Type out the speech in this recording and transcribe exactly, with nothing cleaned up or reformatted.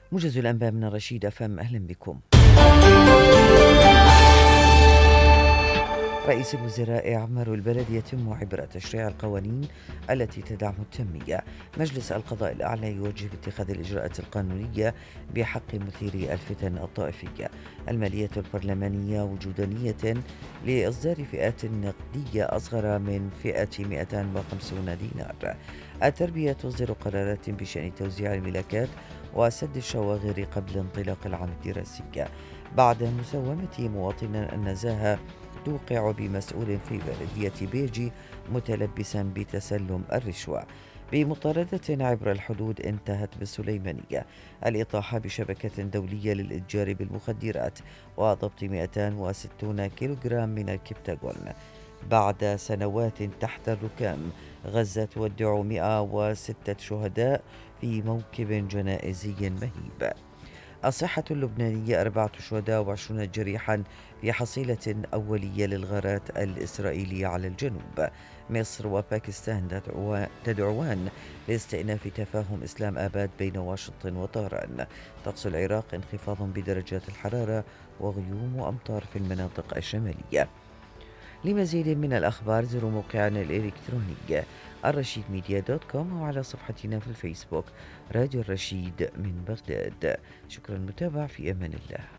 موجز الأنباء من الرشيد أف أم، أهلا بكم. رئيس الوزراء عمر البلد يتم عبر تشريع القوانين التي تدعم التنمية. مجلس القضاء الأعلى يوجه باتخاذ الإجراءات القانونية بحق مثيري الفتن الطائفية. المالية البرلمانية وجودانية لإصدار فئات نقدية أصغر من فئة مئتين وخمسين دينار. التربية تصدر قرارات بشأن توزيع الملاكات وسد الشواغر قبل انطلاق العام الدراسي. بعد مساومة مواطن النزاهة توقع بمسؤول في بلدية بيجي متلبسا بتسلم الرشوة. بمطاردة عبر الحدود انتهت بالسليمانية الإطاحة بشبكة دولية للإتجار بالمخدرات وضبط مئتين وستين كيلوغرام من الكبتاغون. بعد سنوات تحت الركام، غزة تودع مئة وستة شهداء في موكب جنائزي مهيب. الصحة اللبنانية أربعة شهداء وعشرون جريحا في حصيلة أولية للغارات الإسرائيلية على الجنوب. مصر وباكستان تدعوان لاستئناف تفاهم إسلام آباد بين واشنطن وطهران. طقس العراق انخفاض بدرجات الحرارة وغيوم وأمطار في المناطق الشمالية. لمزيد من الأخبار زوروا موقعنا الإلكتروني الرشيد ميديا دوت كوم وعلى صفحتنا في الفيسبوك راديو الرشيد من بغداد. شكرا للمتابعة، في أمان الله.